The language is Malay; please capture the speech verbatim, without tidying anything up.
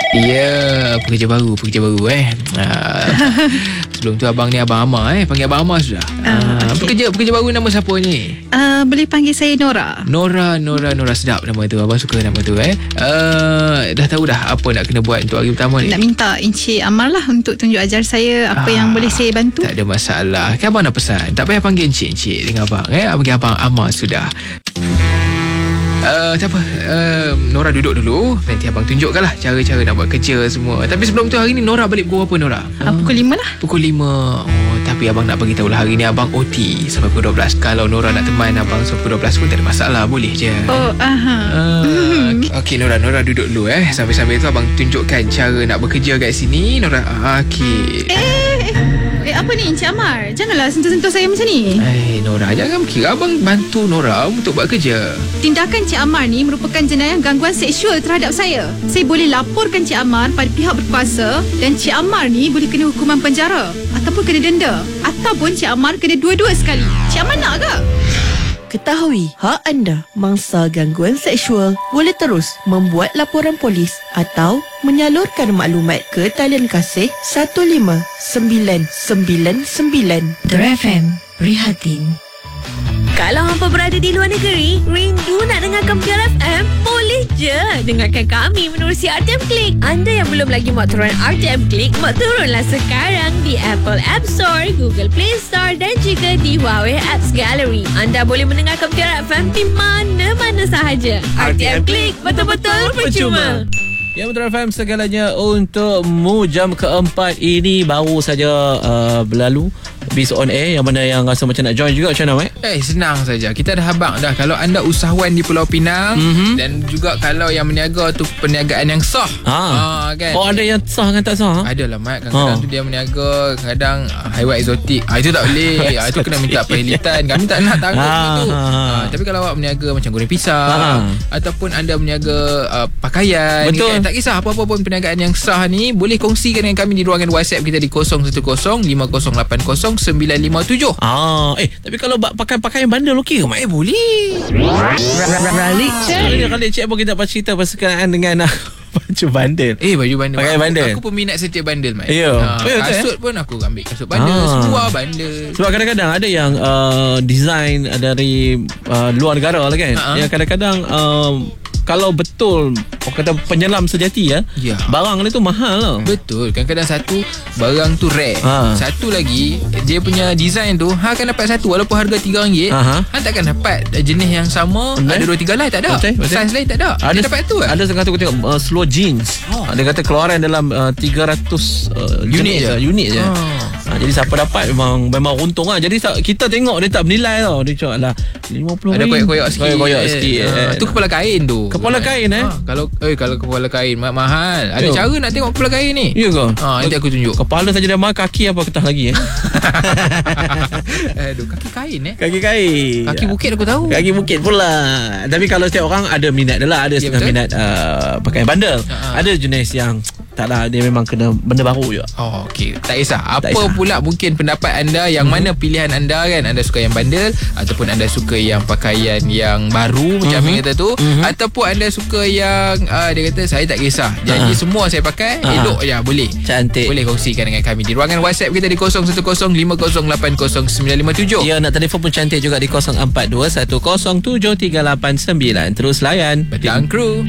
Ya, pekerja baru, pekerja baru eh. Uh, sebelum tu abang ni Abang Amar eh. Panggil Abang Amar sudah. Uh, uh, okay. Pekerja pekerja baru nama siapa ni? Uh, boleh panggil saya Nora. Nora, Nora, Nora, sedap nama tu. Abang suka nama tu eh. Uh, dah tahu dah apa nak kena buat untuk hari pertama ni? Nak minta Encik Amar lah untuk tunjuk ajar saya apa uh, yang boleh saya bantu. Tak ada masalah. Kan abang dah pesan. Tak payah panggil Encik-Encik dengan abang eh. Abang panggil Abang Amar sudah. Uh, tak apa, uh, Nora duduk dulu. Nanti abang tunjukkan lah cara-cara nak buat kerja semua. Tapi sebelum tu, hari ni Nora balik pukul berapa Nora? Uh, pukul lima lah. Pukul lima. Oh, tapi abang nak bagi tahu lah, hari ni abang O T sampai pukul dua belas. Kalau Nora nak teman abang sampai pukul dua belas pun tak ada masalah, boleh je. Oh, aha. Uh, okay, okay Nora, Nora duduk dulu eh. Sambil-sambil tu abang tunjukkan cara nak bekerja kat sini. Nora, okay. Eh, eh, eh, apa ni Encik Amar? Janganlah sentuh-sentuh saya macam ni. Eh, Nora, jangan kira abang bantu Nora untuk buat kerja. Tindakan Encik Amar ni merupakan jenayah gangguan seksual terhadap saya. Saya boleh laporkan Encik Amar pada pihak berkuasa dan Encik Amar ni boleh kena hukuman penjara ataupun kena denda ataupun Encik Amar kena dua-dua sekali. Encik Amar nak ke? Ketahui hak anda mangsa gangguan seksual boleh terus membuat laporan polis atau menyalurkan maklumat ke talian kasih satu lima sembilan sembilan sembilan. Dera F M, Prihatin. Kalau hampa berada di luar negeri, rindu nak dengarkan Dera F M, boleh je dengarkan kami menerusi R T M Click. Anda yang belum lagi muat turun R T M Click, muat turunlah sekarang di Apple App Store, Google Play Store dan juga di Huawei Apps Gallery. Anda boleh mendengarkan Dera F M di mana-mana sahaja. R T M Click, betul-betul percuma. Ya, Dera F M segalanya untukmu. Jam keempat ini baru saja uh, berlalu. Bis on air. Yang mana yang rasa macam nak join juga, macam mana, Mek? Eh, senang saja. Kita dah habang dah. Kalau anda usahawan di Pulau Pinang, mm-hmm. dan juga kalau yang meniaga tu perniagaan yang sah. Ha. Ha, kan? Oh, ada yang sah kan tak sah? Ada lah, Mat. Kadang-kadang ha. tu dia meniaga, kadang haiwan eksotik. Ha, itu tak boleh. Ha, itu kena minta perhilitan. Kami tak nak tanggung ha. itu. Ha, tapi kalau awak meniaga macam goreng pisang, ha. ataupun anda meniaga uh, pakaian, betul. Kan? Tak kisah apa-apa pun perniagaan yang sah ni, boleh kongsikan dengan kami di ruangan WhatsApp kita di kosong satu kosong lima kosong lapan kosong sembilan lima tujuh. Ah, eh tapi kalau pakai pakaian bandel okey ke, Mak? Eh, boleh. Ralik je. Kalau cik pun kita cerita pasal kenaan dengan baju bandel. Eh, baju bandel. Pakai aku, bandel. Aku peminat setiap bandel, Mat. Ya. Ha, oh, kasut eh? pun aku ambil kasut bandel, ah. semua bandel. Sebab kadang-kadang ada yang uh, design dari uh, luar negara lah kan. Uh-huh. Yang kadang-kadang uh, kalau betul orang kata penyelam sejati ya, ya, barang dia tu mahal lah. Betul. Kadang-kadang satu barang tu rare, ha. Satu lagi dia punya design tu Han akan dapat satu walaupun harga tiga ringgit, uh-huh. Han takkan dapat jenis yang sama. Betul? Ada dua tiga lain tak ada. Betul? Betul? Saiz lain tak ada. Ada, dia dapat tu kan. Ada setengah tu aku tengok uh, slow jeans. Oh. Dia kata keluaran dalam uh, tiga ratus uh, unit je. Unit je. Oh. Ha, jadi siapa dapat memang memang untung lah. Jadi kita tengok dia tak bernilai tau. Dia cakap lah lima puluh ada koyak-koyak sikit. Koyak-koyak sikit. Eh. Eh. Tu kepala kain tu. Kepala kain eh. Ha, kalau eh kalau kepala kain mahal. Ada Yo. cara nak tengok kepala kain ni. Ya ke? Ha, nanti aku tunjuk. Kepala saja dah mahal, kaki apa ketah lagi eh. Aduh, kaki kain eh. Kaki kain. Kaki bukit aku tahu. Kaki bukit pula. Tapi kalau setiap orang ada minat dia lah. Ada setengah ya, minat uh, pakai bandel. Uh-huh. Ada jenis yang taklah, dia memang kena benda baru je. Oh, okey. Tak kisah. Apa tak kisah. pula mungkin pendapat anda, yang hmm. mana pilihan anda kan? Anda suka yang bandel ataupun anda suka yang pakaian yang baru macam hmm. kata tu, hmm. ataupun anda suka yang uh, dia kata saya tak kisah. Jadi uh-huh. semua saya pakai uh-huh. elok je, boleh. Cantik. Boleh kongsikan dengan kami di ruangan WhatsApp kita di kosong satu kosong lima kosong lapan kosong sembilan lima tujuh. Ya, nak telefon pun cantik juga di kosong empat dua satu kosong tujuh tiga lapan sembilan. Terus layan. Petang Kru.